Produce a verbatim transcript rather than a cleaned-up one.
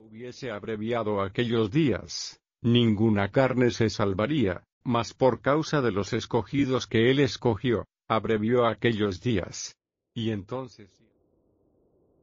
hubiese abreviado aquellos días, ninguna carne se salvaría, mas por causa de los escogidos que él escogió, abrevió aquellos días. Y entonces